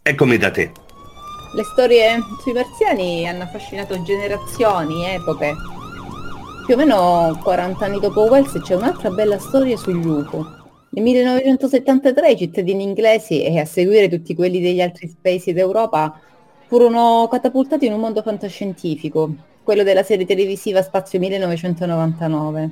Eccomi da te. Le storie sui marziani hanno affascinato generazioni, epoche. Più o meno 40 anni dopo Wells c'è un'altra bella storia sugli UFO. Nel 1973 i cittadini inglesi e a seguire tutti quelli degli altri paesi d'Europa furono catapultati in un mondo fantascientifico, quello della serie televisiva Spazio 1999.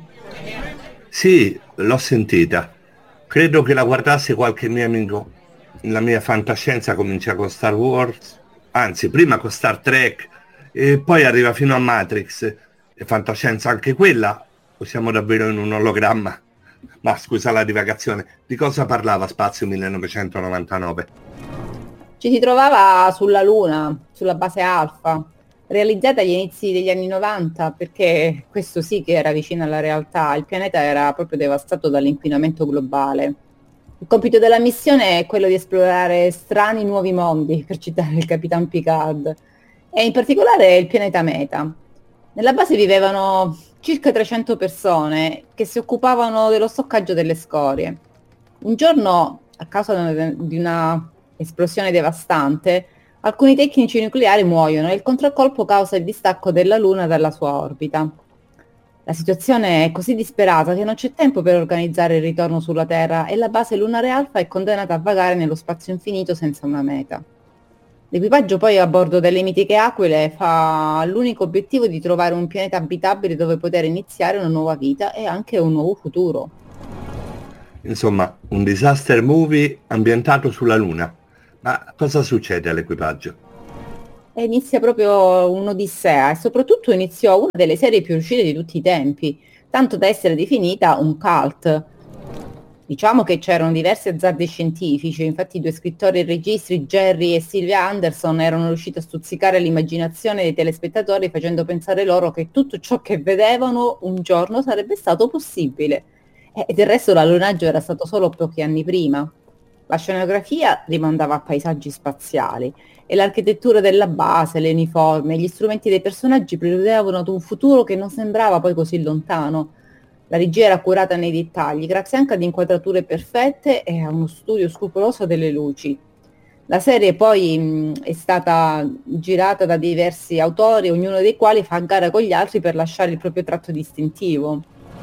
Sì, l'ho sentita. Credo che la guardassi qualche mio amico. La mia fantascienza comincia con Star Wars, anzi, prima con Star Trek e poi arriva fino a Matrix. E fantascienza anche quella? O siamo davvero in un ologramma? Ma scusa la divagazione, di cosa parlava Spazio 1999? Ci si trovava sulla Luna, sulla base Alfa, realizzata agli inizi degli anni 90, perché questo sì che era vicino alla realtà, il pianeta era proprio devastato dall'inquinamento globale. Il compito della missione è quello di esplorare strani nuovi mondi, per citare il Capitan Picard, e in particolare il pianeta Meta. Nella base vivevano circa 300 persone che si occupavano dello stoccaggio delle scorie. Un giorno, a causa di una esplosione devastante, alcuni tecnici nucleari muoiono e il contraccolpo causa il distacco della Luna dalla sua orbita. La situazione è così disperata che non c'è tempo per organizzare il ritorno sulla Terra e la base lunare Alpha è condannata a vagare nello spazio infinito senza una meta. L'equipaggio poi a bordo delle mitiche Aquile fa l'unico obiettivo di trovare un pianeta abitabile dove poter iniziare una nuova vita e anche un nuovo futuro. Insomma, un disaster movie ambientato sulla Luna. Ma cosa succede all'equipaggio? E inizia proprio un'odissea e soprattutto iniziò una delle serie più riuscite di tutti i tempi, tanto da essere definita un cult. Diciamo che c'erano diversi azzardi scientifici, infatti i due scrittori e registi, Jerry e Sylvia Anderson, erano riusciti a stuzzicare l'immaginazione dei telespettatori facendo pensare loro che tutto ciò che vedevano un giorno sarebbe stato possibile. E del resto l'allunaggio era stato solo pochi anni prima. La scenografia rimandava a paesaggi spaziali e l'architettura della base, le uniformi, gli strumenti dei personaggi preludevano ad un futuro che non sembrava poi così lontano. La regia era curata nei dettagli, grazie anche ad inquadrature perfette e a uno studio scrupoloso delle luci. La serie poi è stata girata da diversi autori, ognuno dei quali fa gara con gli altri per lasciare il proprio tratto distintivo.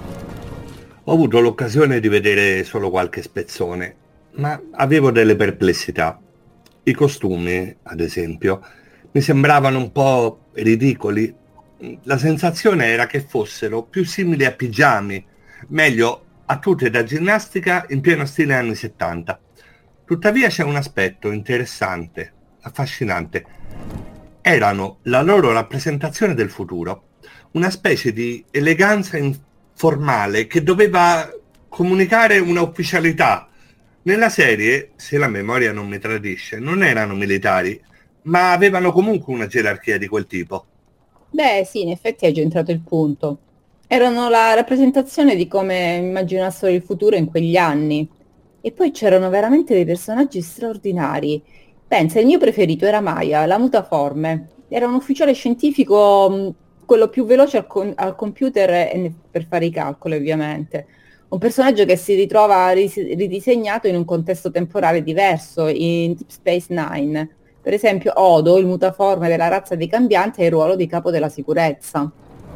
Ho avuto l'occasione di vedere solo qualche spezzone, ma avevo delle perplessità. I costumi, ad esempio, mi sembravano un po' ridicoli. La sensazione era che fossero più simili a pigiami, meglio a tute da ginnastica in pieno stile anni 70. Tuttavia c'è un aspetto interessante, affascinante. Erano la loro rappresentazione del futuro, una specie di eleganza informale che doveva comunicare una ufficialità. Nella serie, se la memoria non mi tradisce, non erano militari, ma avevano comunque una gerarchia di quel tipo. Beh, sì, in effetti hai centrato il punto. Erano la rappresentazione di come immaginassero il futuro in quegli anni. E poi c'erano veramente dei personaggi straordinari. Pensa, il mio preferito era Maya, la mutaforme. Era un ufficiale scientifico, quello più veloce al computer per fare i calcoli, ovviamente. Un personaggio che si ritrova ridisegnato in un contesto temporale diverso, in Deep Space Nine. Per esempio, Odo, il mutaforme della razza dei cambianti, ha il ruolo di capo della sicurezza.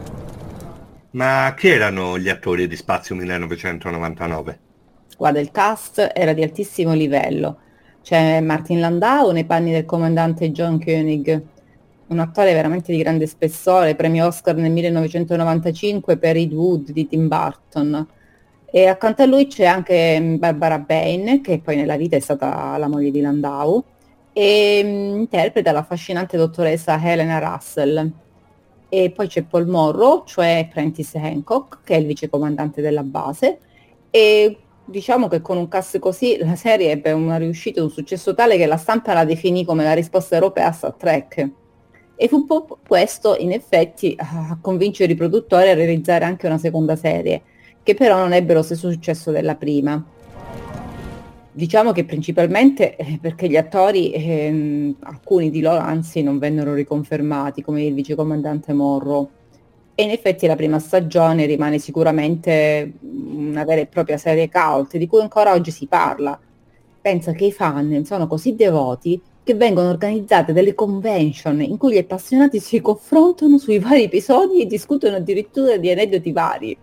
Ma chi erano gli attori di Spazio 1999? Guarda, il cast era di altissimo livello. C'è Martin Landau nei panni del comandante John Koenig, un attore veramente di grande spessore, premio Oscar nel 1995 per Ed Wood di Tim Burton. E accanto a lui c'è anche Barbara Bain, che poi nella vita è stata la moglie di Landau, e interpreta l'affascinante dottoressa Helena Russell. E poi c'è Paul Morrow, cioè Prentice Hancock, che è il vicecomandante della base, e diciamo che con un cast così la serie ebbe una riuscita e un successo tale che la stampa la definì come la risposta europea a Star Trek. E fu questo, in effetti, a convincere i produttori a realizzare anche una seconda serie, che però non ebbe lo stesso successo della prima. Diciamo che principalmente perché gli attori, alcuni di loro anzi non vennero riconfermati, come il vicecomandante Morrow. E in effetti la prima stagione rimane sicuramente una vera e propria serie cult, di cui ancora oggi si parla. Pensa che i fan sono così devoti che vengono organizzate delle convention in cui gli appassionati si confrontano sui vari episodi e discutono addirittura di aneddoti vari.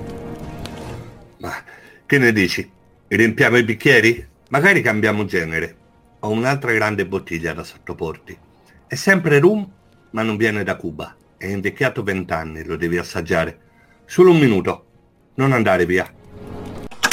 Ma che ne dici? Riempiamo i bicchieri? Magari cambiamo genere. Ho un'altra grande bottiglia da sottoporti. È sempre rum, ma non viene da Cuba. È invecchiato 20 anni, lo devi assaggiare. Solo un minuto. Non andare via.